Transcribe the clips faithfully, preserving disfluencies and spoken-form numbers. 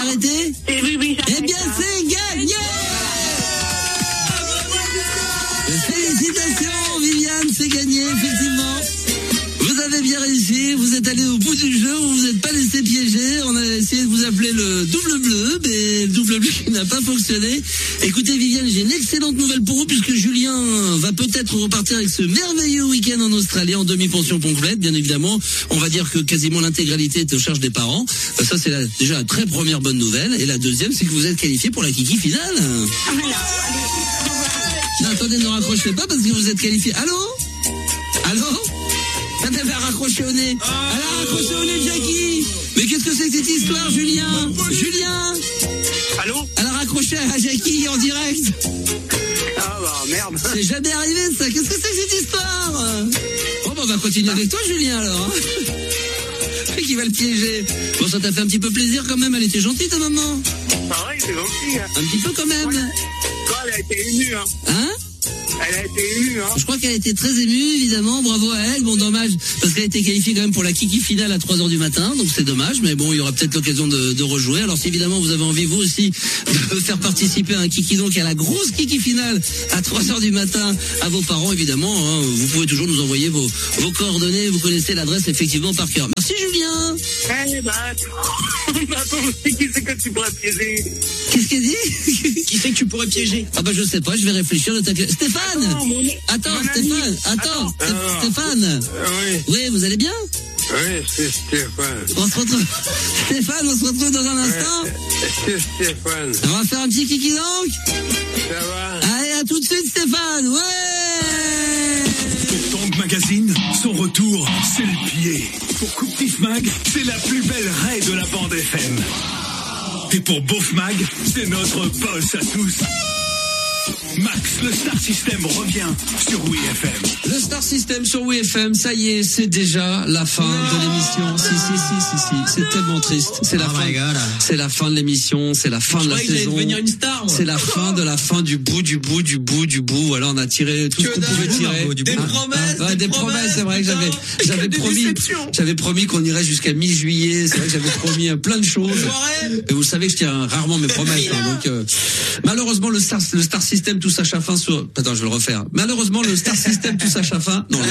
Arrêtez. Et oui, oui, Eh bien, c'est gagné. Félicitations, Viviane, c'est gagné, effectivement. Vous avez bien réussi, vous êtes allé au bout du jeu, vous vous êtes pas laissé piéger. On a essayé de vous appeler le double bleu, mais le double bleu qui n'a pas fonctionné. Écoutez, Viviane, j'ai une excellente nouvelle pour vous, puisque Julien va peut-être repartir avec ce merveilleux week-end en Australie en demi-pension complète. Bien évidemment, on va dire que quasiment l'intégralité est aux charges des parents. Ça, c'est la, déjà la très première bonne nouvelle. Et la deuxième, c'est que vous êtes qualifié pour la kiki finale. Non, attendez, ne raccrochez pas parce que vous êtes qualifié. Allô? Allô? Elle avait raccroché au nez. Elle a raccroché au nez, Jackie. Mais qu'est-ce que c'est que cette histoire, Julien? Julien? Allô? Elle a raccroché à Jackie en direct. Ah bah merde. C'est jamais arrivé ça. Qu'est-ce que c'est que cette histoire? Bon, bah, on va continuer avec toi, Julien, alors. C'est qui va le piéger. Bon, ça t'a fait un petit peu plaisir quand même. Elle était gentille, ta maman. Ah ouais, c'est gentil. Hein. Un petit peu quand même. Quoi, elle a été émue, hein. Hein? Elle a été émue, hein. Je crois qu'elle a été très émue, évidemment. Bravo à elle. Bon, dommage, parce qu'elle a été qualifiée quand même pour la kiki finale à trois heures du matin. Donc c'est dommage, mais bon, il y aura peut-être l'occasion de, de rejouer. Alors si évidemment vous avez envie, vous aussi, de faire participer à un kiki, donc à la grosse kiki finale à trois heures du matin à vos parents, évidemment, hein, vous pouvez toujours nous envoyer vos, vos coordonnées. Vous connaissez l'adresse effectivement par cœur. Merci, Julien. Eh bah, attends, qui c'est que tu pourrais piéger? Qu'est-ce qu'elle dit? Qui c'est que tu pourrais piéger? Ah bah je sais pas, je vais réfléchir. Le tac- Stéphane. Attends, mon... Attends, mon Stéphane, ami. attends, Attends. Sté- Alors. Stéphane. Ah oui, Oui, vous allez bien? oui, c'est Stéphane. On se retrouve. Stéphane, on se retrouve dans un instant. Ouais, c'est Stéphane. On va faire un petit kiki donc. Ça va? Allez, à tout de suite, Stéphane. Ouais. Pour Tank Magazine, son retour, c'est le pied. Pour Coupe Tif Mag, c'est la plus belle raie de la bande F M. Et pour Beauf Mag, c'est notre boss à tous. Max, le Star System revient sur Oui F M. Le Star System sur Oui F M, ça y est, c'est déjà la fin de l'émission. Si, si, si, si, si, c'est tellement triste. C'est la Oh fin. my God. C'est la fin de l'émission, c'est la fin Je de la croyais que j'allais saison. devenir une star, moi. C'est la fin de la fin du bout, du bout, du bout, du bout. Voilà, on a tiré tout ce Que qu'on pouvait dalle, tirer. Margot, du Des bout. promesses, Ah, ouais, des des promesses, promesses. C'est vrai que j'avais, putain. j'avais Des promis, déceptions. j'avais promis qu'on irait jusqu'à mi-juillet. C'est vrai que j'avais promis euh, plein de choses. Soirée. Et vous savez que je tiens rarement mes promesses. Hein, donc, euh, malheureusement, le Star, le Star System touche à sa fin sur. Attends, je vais le refaire. Malheureusement, le Star System touche à sa fin. Non,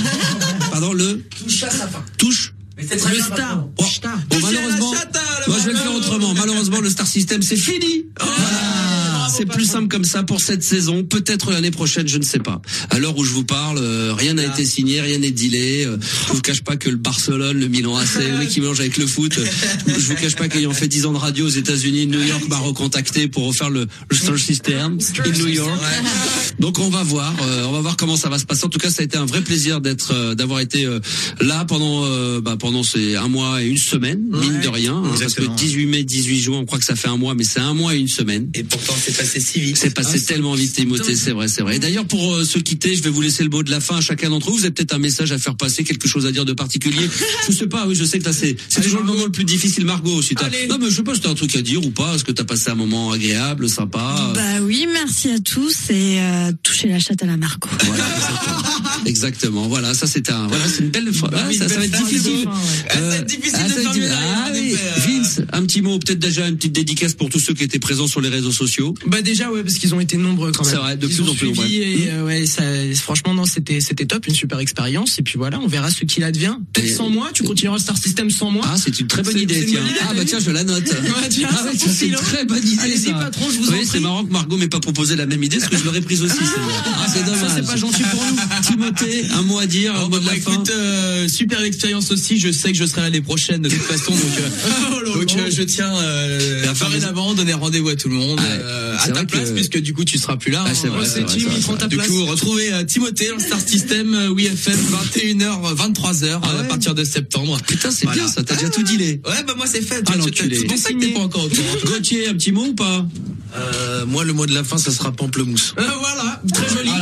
le Pardon, le Touche à sa fin. touche. Le star. Oh. Star. Bon, Touchez à la malheureusement, chata, le moi je vais le faire barbare. autrement. Malheureusement, le Star System, c'est fini. Voilà. C'est plus simple comme ça pour cette saison. Peut-être l'année prochaine, je ne sais pas. À l'heure où je vous parle, euh, rien n'a été signé, rien n'est dealé. Euh, je vous cache pas que le Barcelone, le Milan A C, oui, qui mélange avec le foot. euh, Je vous cache pas qu'ayant fait dix ans de radio aux États-Unis, New York m'a recontacté pour refaire le, le Star System in New York. Donc on va voir, euh, on va voir comment ça va se passer. En tout cas, ça a été un vrai plaisir d'être, euh, d'avoir été euh, là pendant, euh, bah, pendant ces un mois et une semaine, mine de rien. Hein, parce que exactement. dix-huit mai, dix-huit juin, on croit que ça fait un mois, mais c'est un mois et une semaine. Et pourtant, c'est passé si vite. C'est passé Ah, tellement vite, Timothée, c'est vrai, c'est vrai. Et d'ailleurs, pour euh, se quitter, je vais vous laisser le mot de la fin à chacun d'entre vous. Vous avez peut-être un message à faire passer, quelque chose à dire de particulier. Je sais pas, oui, je sais que là, c'est, c'est toujours le moment le plus difficile, Margot. Si t'as... Allez. Non, mais je sais pas si t'as un truc à dire ou pas. Est-ce que t'as passé un moment agréable, sympa? Bah oui, merci à tous et euh, touchez la chatte à la Marco. Voilà, exactement. Exactement. Voilà, ça c'est un, voilà, c'est une belle fois. Bah Ah, oui, ça, une ça va belle être fin, difficile. c'est beau. Ah, ça va être difficile Ah, de ça va être formuler, difficile. Ah en oui. effet, euh. Vince, un petit mot, peut-être déjà une petite dédicace pour tous ceux qui étaient présents sur les réseaux sociaux. Bah déjà ouais parce qu'ils ont été nombreux quand même. C'est vrai, de Ils plus ont en plus nombreux. suivi et euh, ouais ça franchement non c'était c'était top, une super expérience et puis voilà on verra ce qu'il advient. Peut-être Et- sans moi, tu continueras Star System sans moi. Ah, c'est une très bonne C'est- idée, c'est une tiens. bonne idée, Ah, t'as bah vu tiens, je la note. Ouais, tiens, Ah, ouais, ça tiens, c'est une profile, très bonne idée, Allez-y, ça. patron, je vous en Oui, prie. c'est marrant que Margot m'ait pas proposé la même idée, parce que je l'aurais prise aussi. C'est, ah, c'est dommage. Ça c'est pas gentil pour nous. Timothée, un mot à dire, un Oh, mot bah, de la bah, fin. écoute, euh, super expérience aussi. Je sais que je serai l'année prochaine de toute façon, donc, euh, donc euh, je tiens euh, La fin des- dorénavant donner rendez-vous à tout le monde Ouais. euh, C'est à ta vrai place, que- puisque du coup tu seras plus là. Ah, c'est hein. vrai, Ouais, c'est vrai, Tim, c'est vrai, il prend ta Du place. coup, retrouvez euh, Timothée dans le Star System, euh, Oui F M, vingt et une heures, vingt-trois heures, Ah à ouais partir de septembre. Putain, c'est Voilà. bien, ça, t'as déjà tout dealé. Ouais, bah moi c'est fait. Ah, Tu- tu- l'enculé. C'est pour ça que t'es pas encore au courant. Gauthier, un petit mot ou pas? Euh, moi, le mot de la fin, ça sera pamplemousse. Euh, voilà, très joli. Voilà. Moi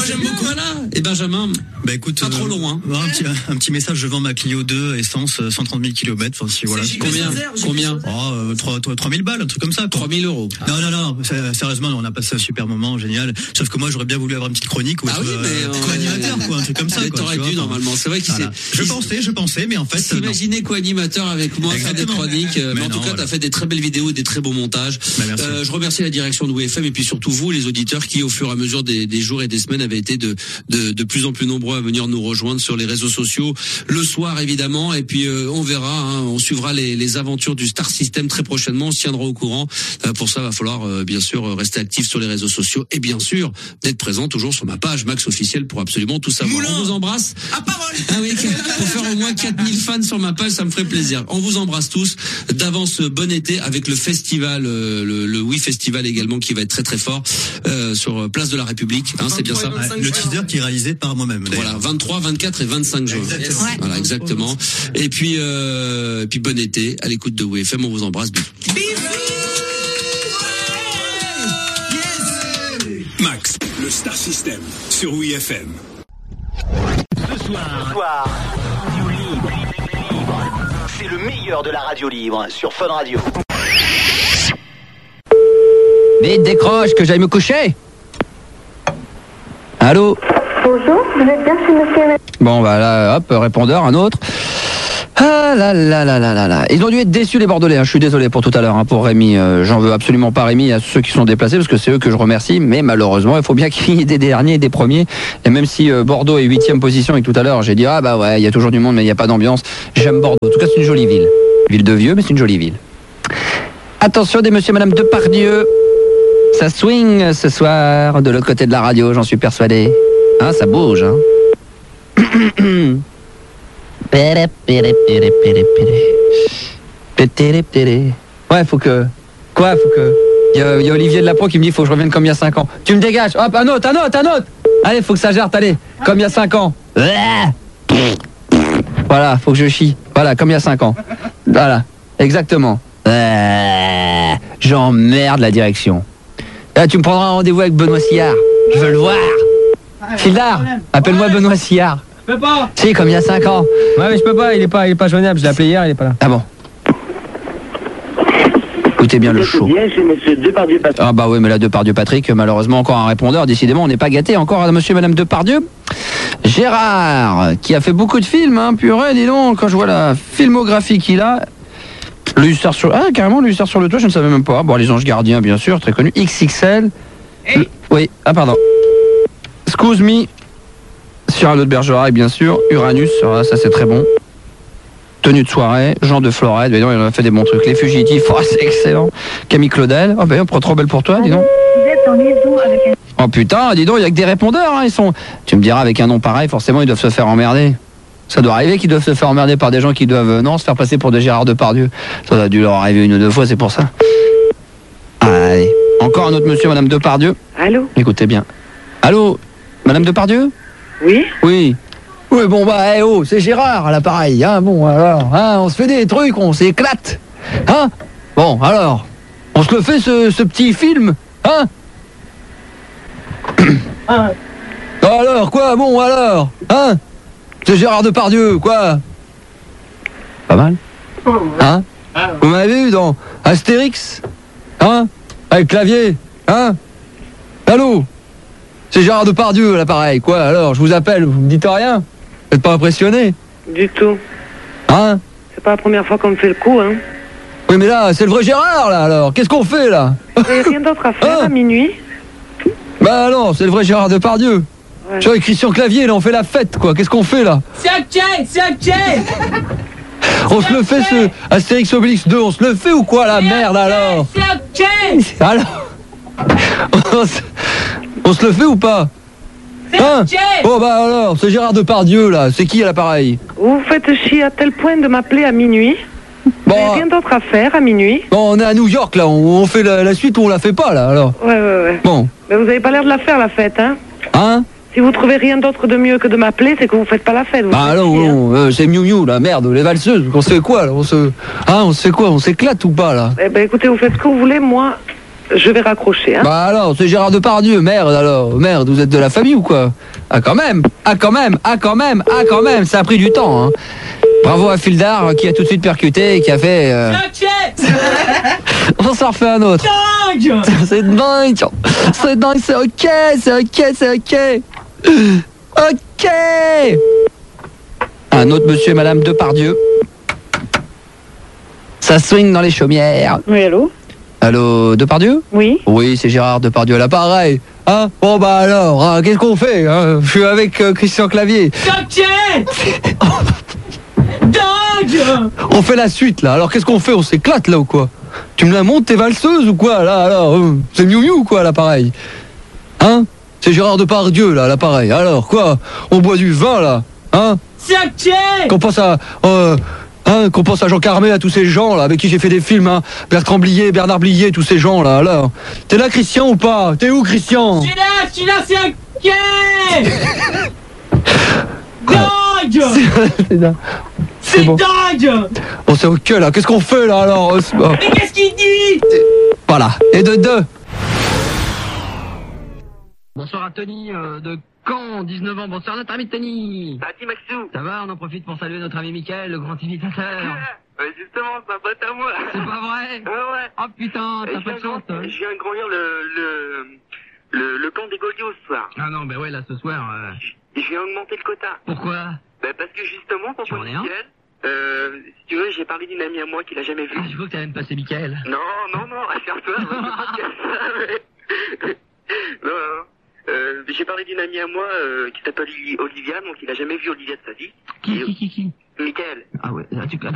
j'aime beaucoup. Voilà. Et Benjamin, bah écoute, pas trop long, hein. Un petit, un petit message, je vends ma Clio deux, essence, cent trente mille kilomètres. Enfin, si, voilà. Combien? Combien? Oh, euh, trois mille balles, un truc comme ça. trois mille euros. Non, non, non, sérieusement, on a passé un super moment, génial. Sauf que moi, j'aurais bien voulu avoir une petite chronique ou ah être oui, mais euh, co-animateur, quoi, un truc comme ça. Mais t'aurais dû, normalement. C'est vrai qu'il voilà. s'est. Je pensais, je pensais, mais en fait. Imaginez co-animateur avec moi faire des chroniques. Mais, mais en tout non, cas, voilà. T'as fait des très belles vidéos et des très beaux montages. Bah, merci. Euh, je remercie la direction de W F M et puis surtout vous, les auditeurs, qui au fur et à mesure des, des jours et des semaines avaient été de, de, de plus en plus nombreux à venir nous rejoindre sur les réseaux sociaux. Le soir, évidemment. Et puis, euh, on verra, hein, on suivra les, les aventures du Star System très prochainement. On se tiendra au courant. Euh, pour ça, il va falloir, euh, bien sûr, rester actif sur les réseaux sociaux et bien sûr, d'être présent toujours sur ma page Max Officiel pour absolument tout savoir. Moulin. On vous embrasse. À parole. Ah oui, pour faire au moins quatre mille fans sur ma page, ça me ferait plaisir. On vous embrasse tous. D'avance, bon été avec le festival, euh, le, le Oui Festival également qui va être très très fort euh, sur Place de la République. Hein, c'est bien ça. Ouais, le teaser qui est réalisé par moi-même. Voilà, vingt-trois, vingt-quatre et vingt-cinq juin. Exactement. Ouais. Voilà, exactement. Et puis, euh, et puis bon été à l'écoute de W F M. On vous embrasse. Bisous. Max, le Star System sur W F M. Ce soir, soir, radio libre. C'est le meilleur de la radio libre sur Fun Radio. Vite, décroche, que j'aille me coucher. Allô? Bonjour, vous êtes bien chez monsieur. Bon, bah là, hop, répondeur, un autre. Ah là là là là là là. Ils ont dû être déçus les Bordelais, hein. Je suis désolé pour tout à l'heure, hein, pour Rémi. Euh, j'en veux absolument pas Rémi à ceux qui sont déplacés parce que c'est eux que je remercie. Mais malheureusement, il faut bien qu'il y ait des derniers et des premiers. Et même si euh, Bordeaux est huitième position et que tout à l'heure j'ai dit ah bah ouais, il y a toujours du monde mais il n'y a pas d'ambiance. J'aime Bordeaux. En tout cas, c'est une jolie ville. Ville de vieux, mais c'est une jolie ville. Attention des monsieur et madame Depardieu. Ça swing ce soir de l'autre côté de la radio, j'en suis persuadé. Hein, ça bouge, hein. Péré, péré, péré, péré, péré. Pétéré, péré. Ouais, faut que... Quoi, faut que... Il y a, y a Olivier de Lapro qui me dit faut que je revienne comme il y a cinq ans. Tu me dégages. Hop, un autre, un autre, un autre. Allez, faut que ça gère, allez. Comme il y a cinq ans. Voilà, faut que je chie. Voilà, comme il y a cinq ans. Voilà, exactement. J'emmerde la direction. Là, tu me prendras un rendez-vous avec Benoît Sillard. Je veux le voir. Fildard, appelle-moi Benoît Sillard. Je peux pas. Si, comme il y a cinq ans. Ouais, mais je peux pas, il est pas, il est pas joignable. Je l'ai appelé hier, il est pas là. Ah bon. Écoutez bien le show. Bien chez monsieur Depardieu Patrick. Ah bah oui, mais là, Depardieu Patrick, malheureusement, encore un répondeur. Décidément, on n'est pas gâté encore à monsieur et madame Depardieu. Gérard, qui a fait beaucoup de films, hein, purée, dis donc, quand je vois la filmographie qu'il a. Le hussard sur... Ah, carrément, le hussard sur le toit, je ne savais même pas. Bon, les anges gardiens, bien sûr, très connu. X X L. Hey. Le... Oui, ah pardon. Excuse me. Cyrano de Bergerac, bien sûr. Uranus, ah, ça c'est très bon. Tenue de soirée. Jean de Florette, ben non, il en a fait des bons trucs. Les Fugitifs, oh, c'est excellent. Camille Claudel, oh ben on prend trop belle pour toi, dis donc. Vous êtes en liaison avec un... Oh putain, dis donc, il y a que des répondeurs, hein, ils sont... Tu me diras, avec un nom pareil, forcément, ils doivent se faire emmerder. Ça doit arriver qu'ils doivent se faire emmerder par des gens qui doivent, non, se faire passer pour de Gérard Depardieu. Ça a dû leur arriver une ou deux fois, c'est pour ça. Allez, encore un autre monsieur, madame Depardieu. Allô? Écoutez bien. Allô, madame Depardieu? Oui? Oui. Oui, bon, bah, eh oh, c'est Gérard à l'appareil, hein, bon, alors, hein, on se fait des trucs, on s'éclate, hein? Bon, alors, on se le fait, ce, ce petit film, hein? Ah. Alors, quoi, bon, alors, hein? C'est Gérard Depardieu, quoi? Pas mal? Hein? Vous m'avez vu dans Astérix? Hein? Avec Clavier? Hein? Allô? C'est Gérard Depardieu à l'appareil, quoi? Alors, je vous appelle, vous me dites rien? Vous n'êtes pas impressionné? Du tout. Hein? C'est pas la première fois qu'on me fait le coup, hein. Oui, mais là, c'est le vrai Gérard, là, alors. Qu'est-ce qu'on fait, là? Vous n'avez rien d'autre à faire Hein? à minuit? Bah non, c'est le vrai Gérard Depardieu. Ouais. Tu vois, avec Christian Clavier, là, on fait la fête, quoi. Qu'est-ce qu'on fait, là? C'est ok, c'est ok. On se le fait, ce Astérix Obélix deux, on se le fait ou quoi, la merde, alors? C'est ok. Alors on se... on se le fait ou pas? Hein? Oh bah alors, c'est Gérard Depardieu, là. C'est qui à l'appareil? Vous vous faites chier à tel point de m'appeler à minuit. Vous Bon, n'avez rien d'autre à faire à minuit. bon, on est à New York, là. On, on fait la, la suite ou on la fait pas, là, alors? Ouais, ouais, ouais. Bon. Mais vous avez pas l'air de la faire, la fête, hein. Hein? Si vous trouvez rien d'autre de mieux que de m'appeler, c'est que vous faites pas la fête. Vous Bah faites non, chier, hein. non, euh, c'est Miu Miu, là, merde, les valseuses. On se fait quoi, là? On se... Hein, on se fait quoi? On s'éclate ou pas, là? Eh ben écoutez, vous faites ce que vous voulez, moi, Je vais raccrocher, hein. Bah alors, c'est Gérard Depardieu, merde alors, merde, vous êtes de la famille ou quoi? Ah quand même, ah quand même, ah quand même, ah quand même, ça a pris du temps, hein. Bravo à Fildar qui a tout de suite percuté et qui a fait... Euh... On s'en refait un autre. C'est dingue, c'est dingue, c'est ok, c'est ok, c'est ok. Ok. Un autre monsieur et madame Depardieu. Ça swing dans les chaumières. Oui, allô? Allô, Depardieu? Oui. Oui, c'est Gérard Depardieu à l'appareil. Hein? Bon bah alors, hein, qu'est-ce qu'on fait, hein? Je suis avec euh, Christian Clavier. On fait la suite là, alors qu'est-ce qu'on fait? On s'éclate là ou quoi? Tu me la montes tes valseuses ou quoi là alors euh, c'est miou miou quoi à l'appareil? Hein? C'est Gérard Depardieu là à l'appareil. Alors quoi? On boit du vin là? Hein? Qu'on pense à... Euh, Hein, qu'on pense à Jean Carmé, à tous ces gens là avec qui j'ai fait des films, hein. Bertrand Blier, Bernard Blier, tous ces gens là. Alors, t'es là Christian ou pas? T'es où Christian? Je suis là, je suis là, c'est ok. Dingue. C'est dingue. C'est bon. dingue. Bon c'est ok là, qu'est-ce qu'on fait là alors? Mais qu'est-ce qu'il dit? Voilà, et de deux. Bonsoir à Tony euh, de Caen, dix-neuf ans. Bonsoir notre ami Tony. Salut Maxou. Ça va, on en profite pour saluer notre ami Mickaël, le grand imitateur. Ouais, justement, c'est un pote à moi. C'est pas vrai? Ouais, ouais. Oh putain, t'as pas de chance, toi. Je viens de grandir le, le, le, le camp des Gaulios ce soir. Ah non, ben ouais, là, ce soir... Euh... Je viens augmenter le quota. Pourquoi? Bah parce que justement, pour Tu en es un? Mickaël, euh, si tu veux, j'ai parlé d'une amie à moi qui l'a jamais vu. Ah, je vois que t'as même passé Mickaël. Non, non, non, rassure-toi. Moi, je veux pas dire ça, mais... non, non. Euh, j'ai parlé d'une amie à moi euh, qui s'appelle Olivia, donc il a jamais vu Olivia de sa vie. Qui, qui, qui, qui? Mickaël. Ah ouais, tu...